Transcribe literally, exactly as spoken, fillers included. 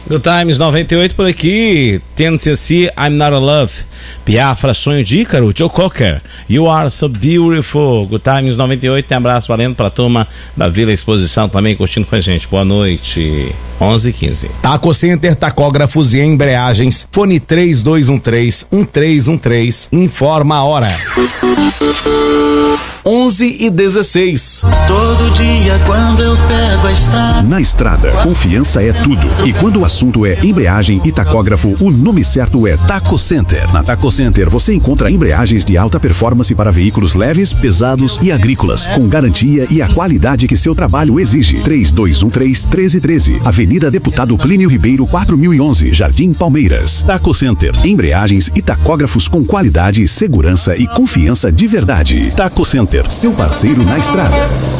Good Times noventa e oito por aqui. T N C C, I'm Not in Love. Biafra, Sonho de Ícaro, Joe Cocker, You Are So Beautiful. Good Times noventa e oito, tem abraço valendo pra turma da Vila Exposição também curtindo com a gente. Boa noite, onze e quinze. Taco Center, tacógrafos e embreagens. Fone três dois um três, um três um três. Informa a hora. onze e dezesseis. Todo dia quando eu pego a estrada. Na estrada, confiança é tudo. E quando o assunto é embreagem e tacógrafo, o nome certo é Taco Center. Na Taco Center você encontra embreagens de alta performance para veículos leves, pesados e agrícolas, com garantia e a qualidade que seu trabalho exige. três dois um três, um três um três. Avenida Deputado Plínio Ribeiro, quatro mil e onze, Jardim Palmeiras. Taco Center. Embreagens e tacógrafos com qualidade, segurança e confiança de verdade. Taco Center, seu parceiro na estrada.